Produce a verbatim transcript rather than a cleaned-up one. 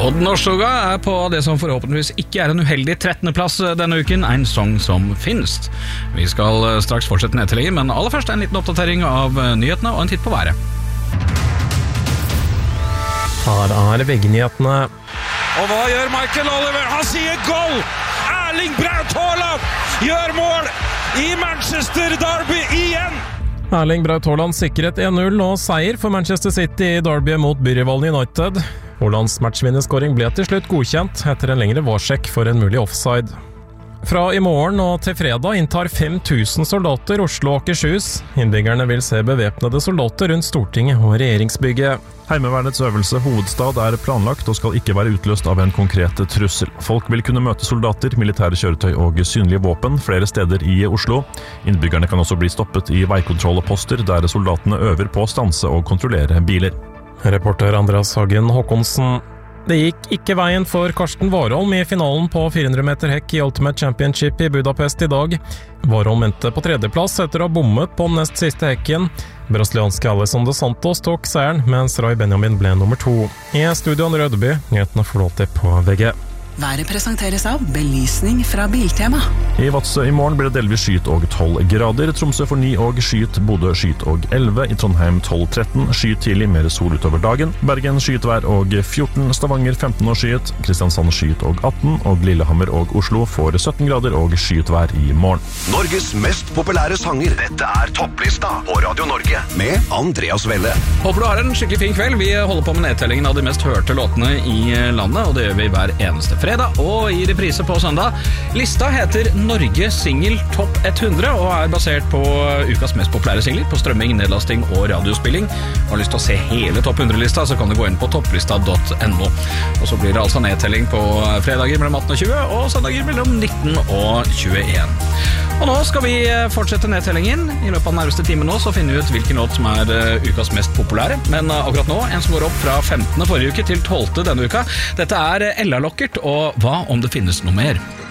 Odd Nordstoga er på det som forhåpentligvis ikke er en uheldig trettende plass denne uken, en sang som finnes. Vi skal straks fortsette nedtellingen, men aller først en liten oppdatering av nyhetene og en titt på været. Her er V G-nyhetene. Og hva gjør Michael Oliver? Han sier goal! Erling Braut Haaland gjør mål i Manchester Derby igjen! Erling Braut Haaland sikret en null og seier for Manchester City i Derby mot byrivalen United. Haalands matchvinnerskåring ble til slutt godkjent etter en lengre varsjekk for en mulig offside. Fra i morgen og til fredag inntar fem tusen soldater Oslo og Akershus. Innbyggerne vil se bevæpnede soldater rundt Stortinget og regjeringsbygget. Heimevernets øvelse Hovedstad er planlagt og skal ikke være utløst av en konkret trussel. Folk vil kunne møte soldater, militære kjøretøy og synlige våpen flere steder i Oslo. Innbyggerne kan også bli stoppet i veikontrollposter der soldatene øver på å stanse og kontrollere biler. Reporter Andreas Hagen Håkonsen. Det gikk ikke veien for Karsten Warholm i finalen på fire hundre meter hekk i Ultimate Championship i Budapest i dag. Warholm endte på tredjeplass etter å ha bommet på den nest siste hekken. Brasilianske Alisson dos Santos tok seieren, mens Roy Benjamin ble nummer to. I studioen Rødeby, nyhetene får lov til på V G. Været presenteres av belysning fra Biltema. I Vadsø i morgen blir det delvis skyet og tolv grader. Tromsø får ni og skyet, Bodø skyet og elleve. I Trondheim tolv tretten, skyet tidlig, mer sol utover dagen. Bergen skyet vær og fjorten, Stavanger femten og skyet. Kristiansand skyet og atten, og Lillehammer og Oslo får sytten grader og skyet vær i morgen. Norges mest populære sanger. Dette er topplista på Radio Norge med Andreas Welle. Håper du har en skikkelig fin kveld. Vi holder på med nedtellingen av de mest hørte låtene i landet, og det gjør vi hver eneste fredag og i reprise på søndag. Lista heter Norge Single Topp hundre og er basert på ukas mest populære singler på strømming, nedlasting og radiospilling. Har du lyst til å se hele Topp hundre-lista, så kan du gå inn på topplista punktum no. Og så blir det altså nedtelling på fredager mellom atten og tjue og søndager mellom nitten og tjueen. Og nå skal vi fortsette nedtellingen. I løpet av den nærmeste timen nå så finner vi ut hvilken låt som er ukas mest populære. Men akkurat nå, en som går opp fra femtende forrige uke til tolvte denne uka. Dette er Ella Lockert, og hva om det finnes noe mer?